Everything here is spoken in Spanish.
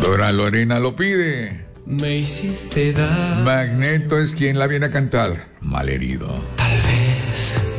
Dora Lorena lo pide. Me hiciste dar. Magneto es quien la viene a cantar. Malherido. Tal vez